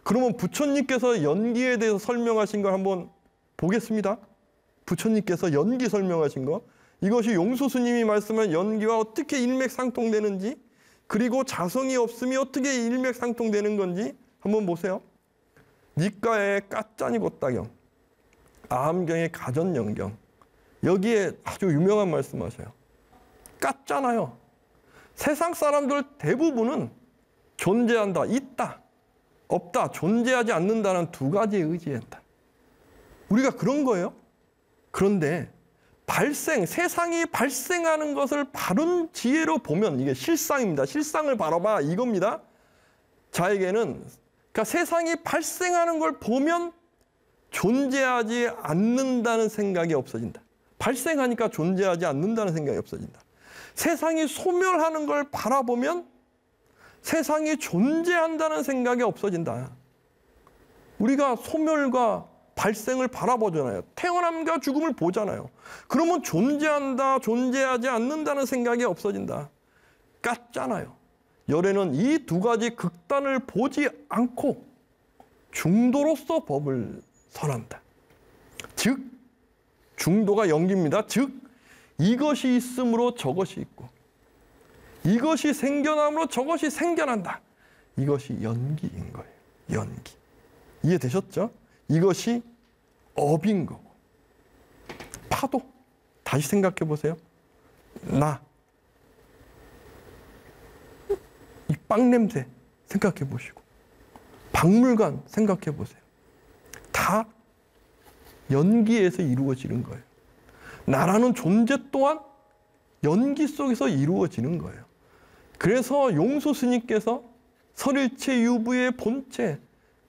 그러면 부처님께서 연기에 대해서 설명하신 걸 한번 보겠습니다. 부처님께서 연기 설명하신 거, 이것이 용수 스님이 말씀한 연기와 어떻게 일맥상통되는지, 그리고 자성이 없음이 어떻게 일맥상통되는 건지 한번 보세요. 니까의 까짜니고따경, 아함경의 가전연경, 여기에 아주 유명한 말씀하셔요. 까잖아요. 세상 사람들 대부분은 존재한다, 있다, 없다, 존재하지 않는다는 두 가지에 의지한다. 우리가 그런 거예요. 그런데 세상이 발생하는 것을 바른 지혜로 보면 이게 실상입니다. 실상을 바라봐 이겁니다. 자에게는 그러니까 세상이 발생하는 걸 보면 존재하지 않는다는 생각이 없어진다. 발생하니까 존재하지 않는다는 생각이 없어진다. 세상이 소멸하는 걸 바라보면 세상이 존재한다는 생각이 없어진다. 우리가 소멸과 발생을 바라보잖아요. 태어남과 죽음을 보잖아요. 그러면 존재한다, 존재하지 않는다는 생각이 없어진다. 깠잖아요. 열애는 이 두 가지 극단을 보지 않고 중도로서 법을 선한다. 즉, 중도가 연기입니다. 즉, 이것이 있으므로 저것이 있고, 이것이 생겨남으로 저것이 생겨난다. 이것이 연기인 거예요. 연기. 이해되셨죠? 이것이 업인 거고. 파도. 다시 생각해 보세요. 이 빵 냄새 생각해 보시고, 박물관 생각해 보세요. 다 연기에서 이루어지는 거예요. 나라는 존재 또한 연기 속에서 이루어지는 거예요. 그래서 용수 스님께서 설일체 유부의 본체,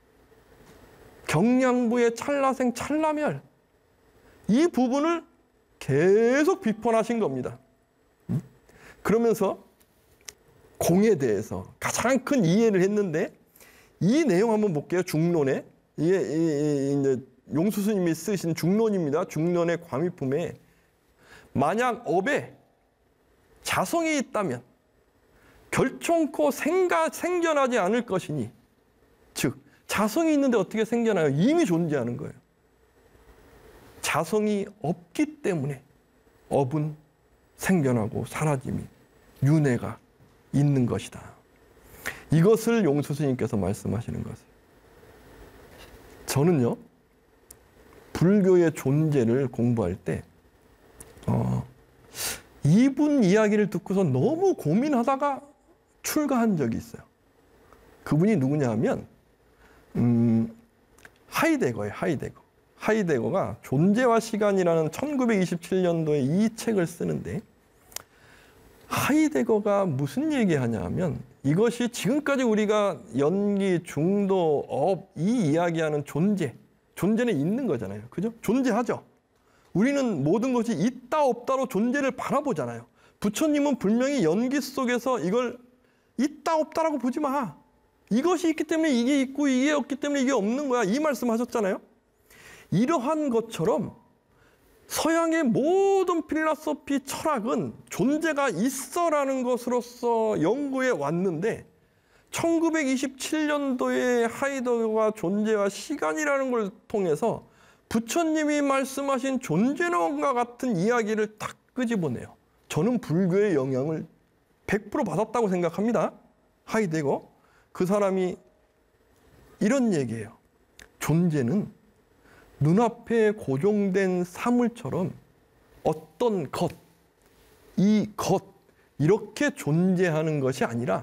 경량부의 찰나생 찰나멸, 이 부분을 계속 비판하신 겁니다. 그러면서 공에 대해서 가장 큰 이해를 했는데, 이 내용 한번 볼게요. 중론에. 이게 이제 용수 스님이 쓰신 중론입니다. 중론의 과미품에, 만약 업에 자성이 있다면 결총코 생겨나지 않을 것이니, 즉 자성이 있는데 어떻게 생겨나요? 이미 존재하는 거예요. 자성이 없기 때문에 업은 생겨나고 사라짐이, 윤회가 있는 것이다. 이것을 용수 스님께서 말씀하시는 것을, 저는요, 불교의 존재를 공부할 때 이분 이야기를 듣고서 너무 고민하다가 출가한 적이 있어요. 그분이 누구냐 하면 하이데거예요. 하이데거가 존재와 시간이라는 1927년도에 이 책을 쓰는데, 하이데거가 무슨 얘기하냐 하면, 이것이 지금까지 우리가 연기, 중도, 업, 이 이야기하는 존재는 있는 거잖아요. 그죠? 존재하죠. 우리는 모든 것이 있다 없다로 존재를 바라보잖아요. 부처님은 분명히 연기 속에서 이걸 있다 없다라고 보지 마. 이것이 있기 때문에 이게 있고 이게 없기 때문에 이게 없는 거야. 이 말씀하셨잖아요. 이러한 것처럼 서양의 모든 필라소피 철학은 존재가 있어라는 것으로서 연구해 왔는데, 1927년도에 하이데거가 존재와 시간이라는 걸 통해서 부처님이 말씀하신 존재론과 같은 이야기를 딱 끄집어내요. 저는 불교의 영향을 100% 받았다고 생각합니다. 하이데거. 그 사람이 이런 얘기예요. 존재는 눈앞에 고정된 사물처럼 어떤 것, 이 것, 이렇게 존재하는 것이 아니라,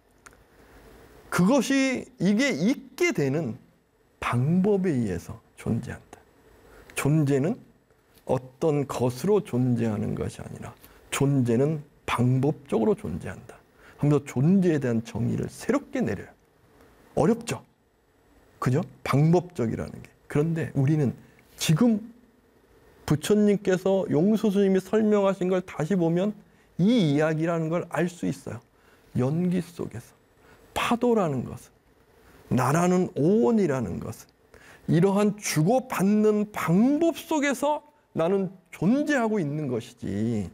그것이 이게 있게 되는 방법에 의해서 존재한다. 존재는 어떤 것으로 존재하는 것이 아니라 존재는 방법적으로 존재한다 하면서 존재에 대한 정의를 새롭게 내려요. 어렵죠? 그죠? 방법적이라는 게. 그런데 우리는 지금 부처님께서 용수 스님이 설명하신 걸 다시 보면 이 이야기라는 걸 알 수 있어요. 연기 속에서 파도라는 것은, 나라는 오온이라는 것은 이러한 주고받는 방법 속에서 나는 존재하고 있는 것이지,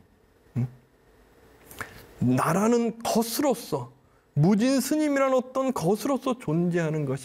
나라는 것으로서, 무진 스님이라는 어떤 것으로서 존재하는 것이